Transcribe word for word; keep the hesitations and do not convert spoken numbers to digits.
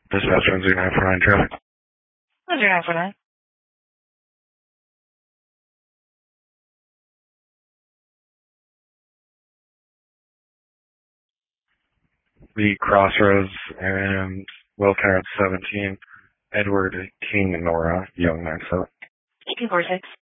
Dispatch one zero nine four nine traffic. one zero nine four nine. The Crossroads and Wilkins seventeen, Edward King Nora, Young nine seven. eighteen four six.